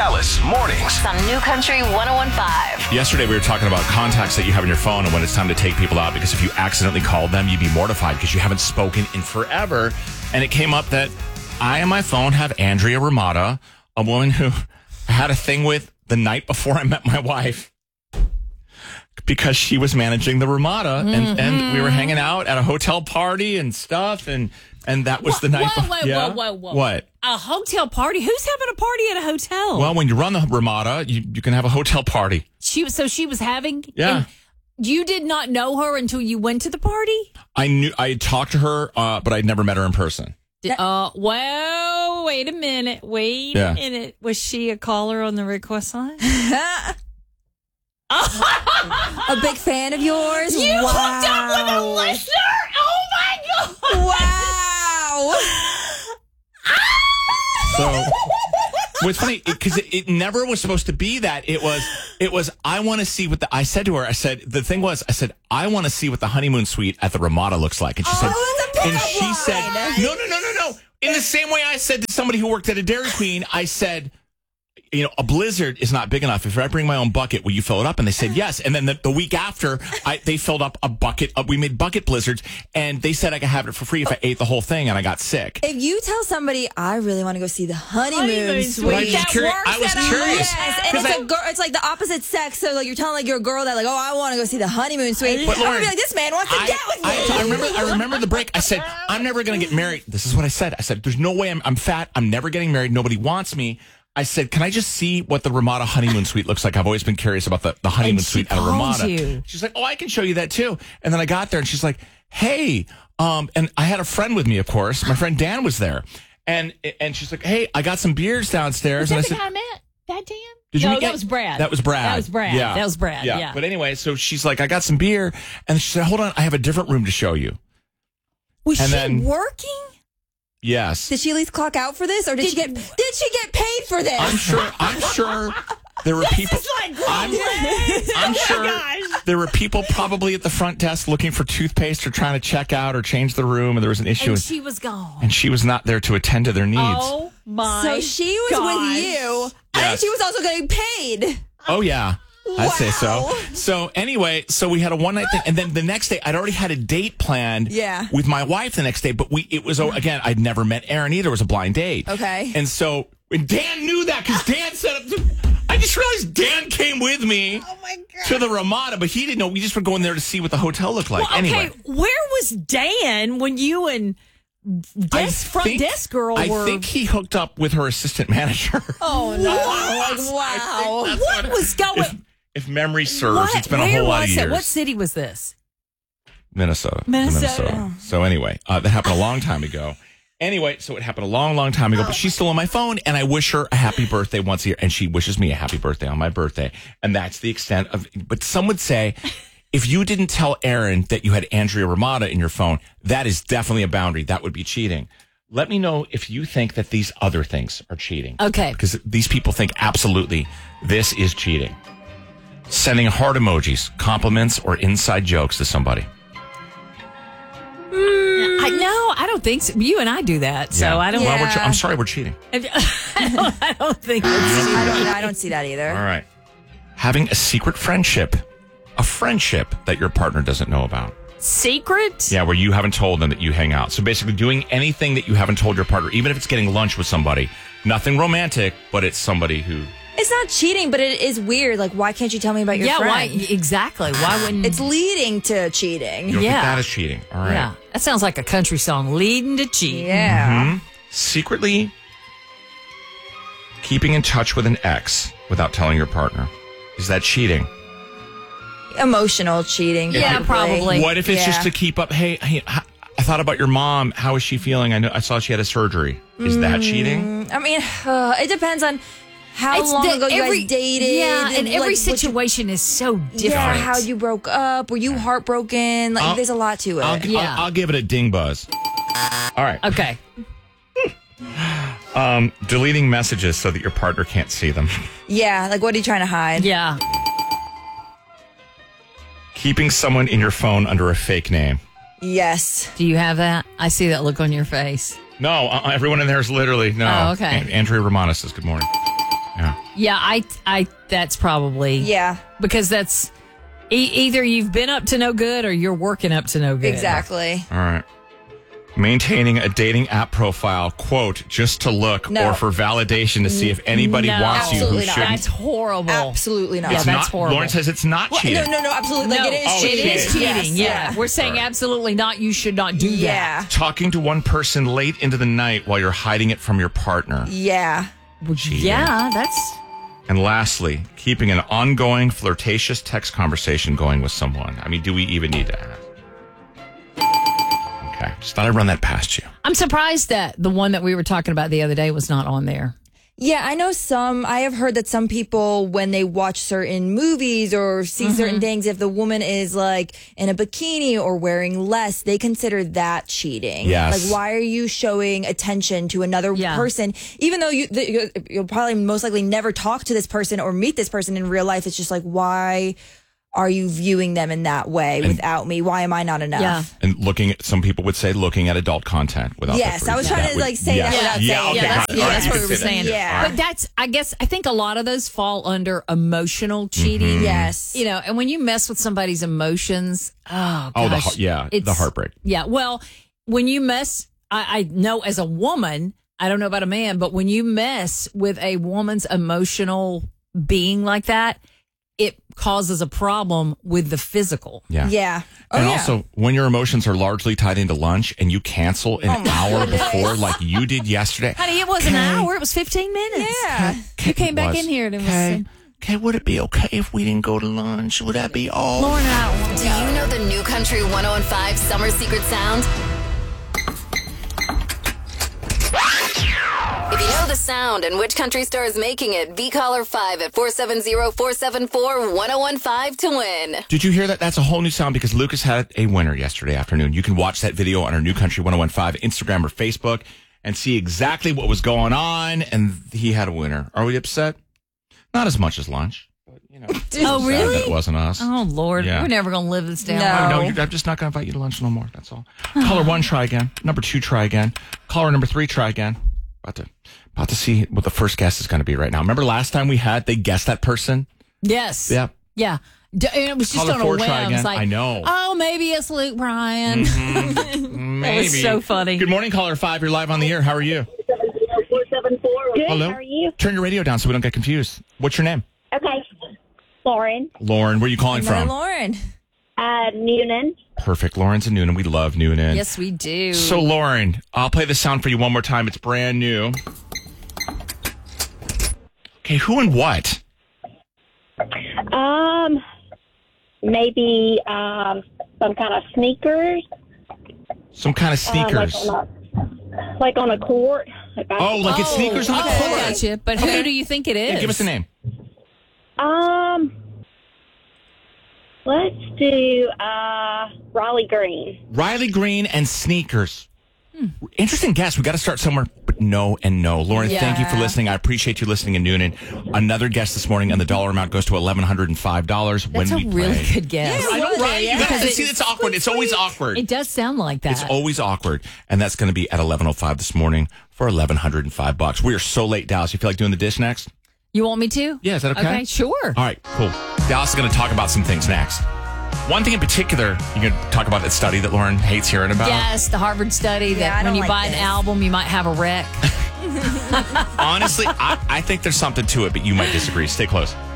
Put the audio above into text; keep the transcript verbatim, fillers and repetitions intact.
Alice, mornings. On New Country one oh one point five. Yesterday, we were talking about contacts that you have on your phone and when it's time to take people out, because if you accidentally called them, you'd be mortified because you haven't spoken in forever. And it came up that I, on my phone, have Andrea Ramada, a woman who I had a thing with the night before I met my wife, because she was managing the Ramada, and, mm-hmm. and we were hanging out at a hotel party and stuff, and and that was whoa, the night whoa, before. Whoa, yeah? whoa, whoa, whoa. What? A hotel party? Who's having a party at a hotel? Well, when you run the Ramada, you, you can have a hotel party. She was so she was having. Yeah. You did not know her until you went to the party? I knew I had talked to her, uh, but I'd never met her in person. Did, uh, well, wait a minute. Wait yeah. a minute. Was she a caller on the request line? A big fan of yours? You wow. hooked up with a listener? Oh my God. Wow. So, what's funny, because it, it, it never was supposed to be that. It was, it was, I want to see what the, I said to her, I said, the thing was, I said, I want to see what the honeymoon suite at the Ramada looks like. And she oh, said, and she said, no, no, no, no, no. In the same way I said to somebody who worked at a Dairy Queen, I said, you know, a blizzard is not big enough. If I bring my own bucket, will you fill it up? And they said yes. And then the, the week after, I, they filled up a bucket. Uh, we made bucket blizzards, and they said I could have it for free if I ate the whole thing, and I got sick. If you tell somebody, I really want to go see the honeymoon, honeymoon suite, suite. that curi- works. I was curious. Yes, and it's, I, a girl, it's like the opposite sex. So like you're telling like you're a girl that like, oh, I want to go see the honeymoon suite. But I'm Lauren, gonna be like, this man wants to I, get with me. I, I remember. I remember the break. I said, I'm never going to get married. This is what I said. I said, there's no way. I'm, I'm fat. I'm never getting married. Nobody wants me. I said, can I just see what the Ramada honeymoon suite looks like? I've always been curious about the, the honeymoon and suite at a Ramada. You. She's like, oh, I can show you that too. And then I got there and she's like, hey, um, and I had a friend with me, of course. My friend Dan was there. And and she's like, hey, I got some beers downstairs. Was that and I the said, guy I met? That Dan? Did you no, meet that was Brad. That was Brad. That was Brad. Yeah. That was Brad. Yeah. yeah. But anyway, so she's like, I got some beer. And she said, hold on, I have a different room to show you. Was and she then, working? Yes. Did she at least clock out for this, or did, did she get did she get paid for this? I'm sure. I'm sure there were this people. Is like I'm, I'm oh sure gosh. there were people probably at the front desk looking for toothpaste or trying to check out or change the room, and there was an issue. And she was gone. And she was not there to attend to their needs. Oh my! So she was gosh. with you, Yes. and she was also getting paid. Oh yeah. I'd say so. Wow. So anyway, so we had a one night thing, and then the next day, I'd already had a date planned. Yeah. With my wife the next day, but we it was oh, again, I'd never met Aaron either. It was a blind date. Okay. And so and Dan knew that because Dan set up. I just realized Dan came with me. Oh my God. To the Ramada, but he didn't know. We just were going there to see what the hotel looked like. Well, okay, anyway, where was Dan when you and desk, front think, desk girl I were? I think he hooked up with her assistant manager. Oh no! Like, wow. What was going? If, if memory serves, what? it's been a Where whole lot was of it? years. What city was this? Minnesota. Minnesota. Minnesota. So anyway, uh, that happened a long time ago. Anyway, so it happened a long, long time ago, but she's still on my phone, and I wish her a happy birthday once a year, and she wishes me a happy birthday on my birthday, and that's the extent of. But some would say, if you didn't tell Aaron that you had Andrea Ramada in your phone, that is definitely a boundary. That would be cheating. Let me know if you think that these other things are cheating. Okay. Because these people think absolutely this is cheating. Sending heart emojis, compliments, or inside jokes to somebody. Mm, I, no, I don't think so. You and I do that, so Yeah. I don't. Well, Yeah. we're che- I'm sorry, we're cheating. I don't, I don't think it's I don't. I don't see that either. All right. Having a secret friendship, a friendship that your partner doesn't know about. secret. Yeah, where you haven't told them that you hang out. So basically doing anything that you haven't told your partner, even if it's getting lunch with somebody. Nothing romantic, but it's somebody who... It's not cheating, but it is weird. Like, why can't you tell me about your Yeah, friend? why? Exactly. Why wouldn't? It's leading to cheating. You don't Yeah. think that is cheating. All right. Yeah, that sounds like a country song. Leading to cheating. Yeah. Mhm. Secretly keeping in touch with an ex without telling your partner. Is that cheating? Emotional cheating. Yeah, probably. What if it's Yeah. just to keep up? Hey, hey, I thought about your mom. How is she feeling? I know I saw she had a surgery. Is that cheating? I mean, uh, it depends on how It's long the- ago you every- guys dated. Yeah, and every like, what you- situation is so different. Yeah, how you broke up. Were you heartbroken? Like, I'll- there's a lot to it. I'll, Yeah. I'll, I'll give it a ding buzz. All right. Okay. Um, deleting messages so that your partner can't see them. yeah, like, what are you trying to hide? Yeah. Keeping someone in your phone under a fake name. Yes. Do you have that? I see that look on your face. No, uh, everyone in there is literally no. Oh, okay. An- Andrea Romano says good morning. Yeah. Yeah, I, I, that's probably. Yeah. Because that's e- either you've been up to no good or you're working up to no good. Exactly. All right. Maintaining a dating app profile, quote, just to look No. or for validation to see if anybody No, wants you who absolutely not. shouldn't. That's horrible. Absolutely not. Yeah, It's that's not, horrible. Lauren says it's not Well, cheating. no, no, no, absolutely. No, Like, it is Oh, cheating. it is cheating. Yes, Yeah. We're saying absolutely not. You should not do Yeah. that. Talking to one person late into the night while you're hiding it from your partner. Yeah. Cheating. Yeah, that's. And lastly, keeping an ongoing flirtatious text conversation going with someone. I mean, do we even need to ask? Okay. Just thought I'd run that past you. I'm surprised that the one that we were talking about the other day was not on there. Yeah, I know some, I have heard that some people, when they watch certain movies or see Mm-hmm. certain things, if the woman is like in a bikini or wearing less, they consider that cheating. Yes. Like, why are you showing attention to another Yeah. person? person? Even though you, the, you- you'll probably most likely never talk to this person or meet this person in real life. It's just like, why are you viewing them in that way without me? Why am I not enough? Yeah. And looking at, some people would say looking at adult content without Yes, the I was freak. trying to, would- like, say that without yeah, saying okay, it. yeah, got that's, it. yeah, All right, that's you what can we were say that. saying. Yeah. But that's, I guess, I think a lot of those fall under emotional cheating. Yes. You know, and when you mess with somebody's emotions, oh, Oh, the gosh, heart- yeah, the it's- heartbreak. Yeah. Well, when you mess, I, I know as a woman, I don't know about a man, but when you mess with a woman's emotional being like that, it causes a problem with the physical. Yeah. Yeah. Oh, and yeah. also, when your emotions are largely tied into lunch and you cancel Oh an hour before, like you did yesterday. Honey, it wasn't an Okay. hour. It was fifteen minutes. Yeah. You came back was. in here and it was. Okay. Okay, would it be okay if we didn't go to lunch? Would that be all? Lauren, I don't want to Do you know the new Country one oh one five Summer Secret Sound? If you know the sound and which country star is making it, be caller five at four seven zero, four seven four, one oh one five to win. Did you hear that? That's a whole new sound because Lucas had a winner yesterday afternoon. You can watch that video on our New Country one oh one five Instagram or Facebook and see exactly what was going on. And he had a winner. Are we upset? Not as much as lunch. But, you know, Oh, sad really? that it wasn't us. Oh, Lord. Yeah. We're never going to live this down. No. I know. Oh. you- I'm just not going to invite you to lunch no more. That's all. Caller one, try again. Number two, try again. Caller number three, try again. About to, about to see what the first guest is going to be right now. Remember last time we had, they guessed that person? Yes. Yeah. Yeah. D- and it was just Caller on a four, whim. try It's again. like, I know. oh, maybe it's Luke Bryan. Maybe. was so funny. Good morning, caller five. You're live on the air. How are you? four seven four. Good. Hello. How are you? Turn your radio down so we don't get confused. What's your name? Okay. Lauren. Lauren. Where are you calling Another from? Lauren. Uh, Noonan. Perfect. Lauren's in Noonan. We love Noonan. Yes, we do. So, Lauren, I'll play the sound for you one more time. It's brand new. Okay, who and what? Um, maybe um some kind of sneakers. Some kind of Uh, sneakers. like, on a, like on a court. Like I- Oh, like it's Oh, sneakers on the okay, court. I gotcha. But who do you think it is? Yeah, give us a name. Um, let's do uh Raleigh Green. Riley Green and sneakers. Interesting guess. We got to start somewhere, but no and no. Lauren, Yeah. thank you for listening. I appreciate you listening in Noonan. Another guest this morning, and the dollar amount goes to eleven hundred five dollars when That's a we really play. good guess. I know, right? You Because guys it- see, it's awkward. It's always awkward. It does sound like that. It's always awkward. And that's going to be at eleven oh five this morning for eleven hundred five bucks. We are so late, Dallas. You feel like doing the dish next? You want me to? Yeah, is that okay? Okay, sure. All right, cool. Dallas is going to talk about some things next. One thing in particular, you're going to talk about that study that Lauren hates hearing about. Yes, the Harvard study Yeah, I that when don't you like buy this. an album, you might have a wreck. Honestly, I, I think there's something to it, but you might disagree. Stay close.